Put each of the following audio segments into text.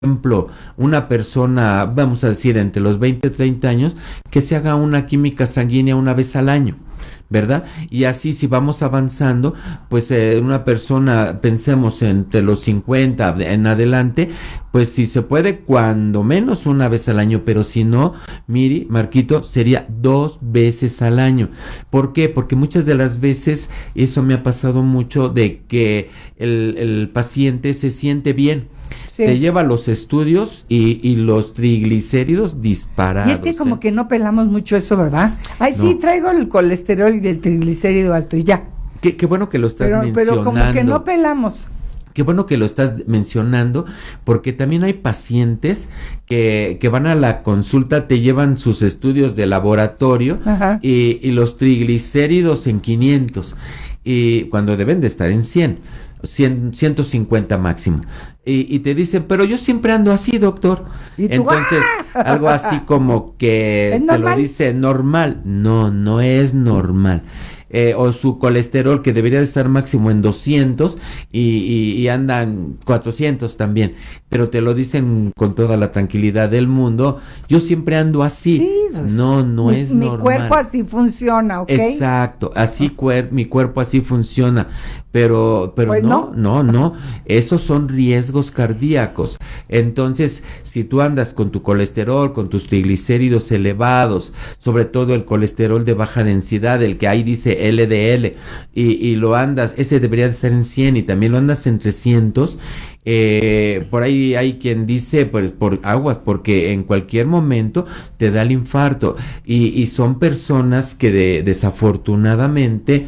ejemplo, una persona, vamos a decir, entre los 20 y 30 años, que se haga una química sanguínea una vez al año, ¿verdad? Y así si vamos avanzando, pues una persona, pensemos entre los 50 en adelante, pues si se puede, cuando menos una vez al año, pero si no, Miri, Marquito, sería 2 veces al año. ¿Por qué? Porque muchas de las veces, eso me ha pasado mucho, de que el paciente se siente bien. Sí. Te lleva los estudios y los triglicéridos disparados. Y es que como que no pelamos mucho eso, ¿verdad? Ay, no. Sí, traigo el colesterol y el triglicérido alto y ya. Qué bueno que lo estás mencionando. Pero como que no pelamos. Qué bueno que lo estás mencionando, porque también hay pacientes que van a la consulta, te llevan sus estudios de laboratorio y los triglicéridos en 500, y cuando deben de estar en 150 máximo. Y te dicen, pero yo siempre ando así, doctor. Entonces, algo así como que te lo dice normal. No es normal. O su colesterol, que debería de estar máximo en 200 y andan 400 también, pero te lo dicen con toda la tranquilidad del mundo. Yo siempre ando así. Sí, no es normal. Mi cuerpo así funciona, ¿ok? Exacto, así mi cuerpo así funciona, pero pues no, esos son riesgos cardíacos. Entonces, si tú andas con tu colesterol, con tus triglicéridos elevados, sobre todo el colesterol de baja densidad, el que ahí dice LDL, y lo andas, ese debería de estar en 100 y también lo andas en 300, por ahí hay quien dice, pues, por agua, porque en cualquier momento te da el infarto, y son personas que desafortunadamente,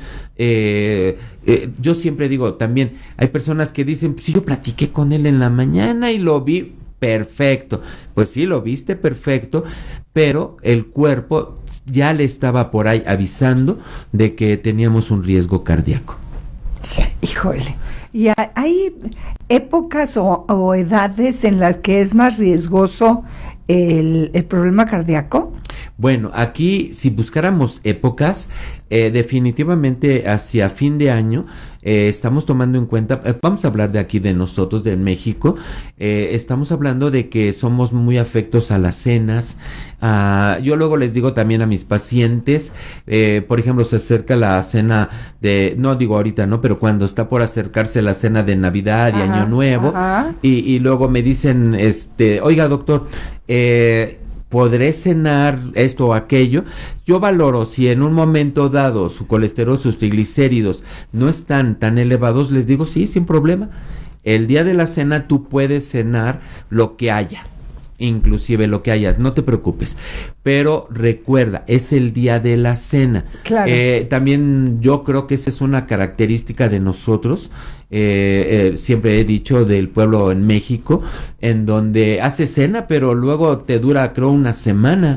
yo siempre digo también, hay personas que dicen, pues yo platiqué con él en la mañana y lo vi perfecto. Pues sí, lo viste perfecto, pero el cuerpo ya le estaba por ahí avisando de que teníamos un riesgo cardíaco. Híjole, ¿y hay épocas o edades en las que es más riesgoso el problema cardíaco? Bueno, aquí si buscáramos épocas, definitivamente hacia fin de año, estamos tomando en cuenta, vamos a hablar de aquí de nosotros, de México, estamos hablando de que somos muy afectos a las cenas. Yo luego les digo también a mis pacientes, por ejemplo, se acerca la cena no digo ahorita, no, pero cuando está por acercarse la cena de Navidad y Año Nuevo, y luego me dicen, oiga, doctor, ¿podré cenar esto o aquello? Yo valoro si en un momento dado su colesterol, sus triglicéridos no están tan elevados, les digo sí, sin problema. El día de la cena tú puedes cenar lo que haya, inclusive lo que hayas, no te preocupes, pero recuerda, es el día de la cena. Claro. También yo creo que esa es una característica de nosotros, siempre he dicho, del pueblo en México, en donde hace cena, pero luego te dura, creo, una semana,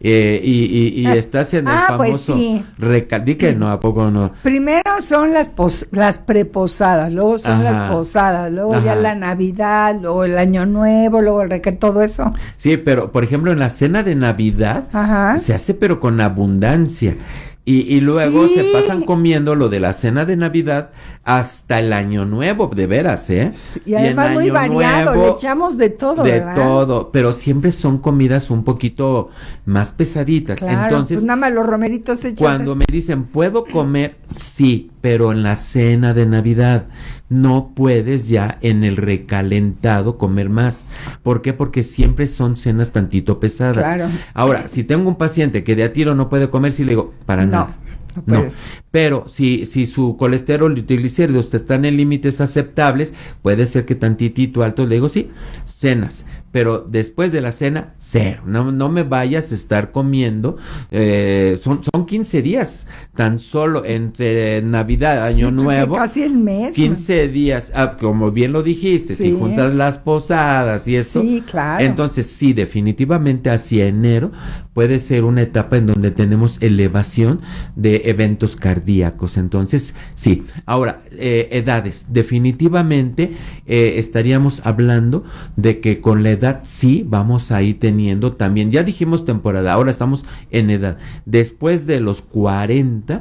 y estás en el famoso recaldique, ¿no? ¿A poco no? Primero son las preposadas, luego son las posadas, luego ya la Navidad, luego el Año Nuevo, luego el todo eso. Sí, pero por ejemplo en la cena de Navidad se hace pero con abundancia. Y luego se pasan comiendo lo de la cena de Navidad hasta el Año Nuevo, de veras, ¿eh? Y además muy variado, le echamos de todo, ¿verdad? De todo, pero siempre son comidas un poquito más pesaditas. Claro, entonces, pues nada más los romeritos se echan. Cuando me dicen, ¿puedo comer? Sí, pero en la cena de Navidad. No puedes ya en el recalentado comer más. ¿Por qué? Porque siempre son cenas tantito pesadas. Claro. Ahora, si tengo un paciente que de a tiro no puede comer, sí le digo, para nada. No, pero si su colesterol y triglicéridos están en límites aceptables, puede ser que tantitito alto, le digo sí, cenas, pero después de la cena, cero, no me vayas a estar comiendo, son 15 días, tan solo entre Navidad, Año Nuevo, casi el mes, 15 días, como bien lo dijiste, si juntas las posadas y eso, claro. Entonces sí, definitivamente hacia enero puede ser una etapa en donde tenemos elevación de eventos cardíacos. Entonces, sí. Ahora, edades. Definitivamente estaríamos hablando de que con la edad sí vamos a ir teniendo también, ya dijimos temporada, ahora estamos en edad. Después de los 40,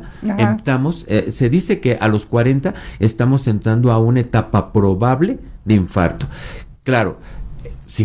se dice que a los 40 estamos entrando a una etapa probable de infarto. Claro,